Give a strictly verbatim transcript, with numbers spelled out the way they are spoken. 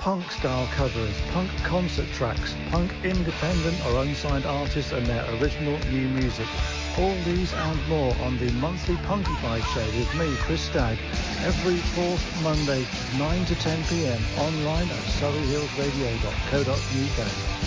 punk style covers, punk concert tracks, punk independent or unsigned artists and their original new music. All these and more on the monthly Punkified show with me, Chris Stagg, every fourth Monday, nine to ten p m, online at surrey hills radio dot co dot u k.